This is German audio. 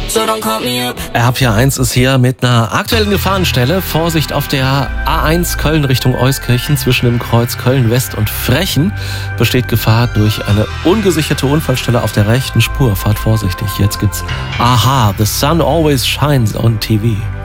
RPR 1 ist hier mit einer aktuellen Gefahrenstelle. Vorsicht auf der A1 Köln Richtung Euskirchen zwischen dem Kreuz Köln-West und Frechen besteht Gefahr durch eine ungesicherte Unfallstelle auf der rechten Spur. Fahrt vorsichtig. Jetzt gibt's Aha, The Sun Always Shines on TV.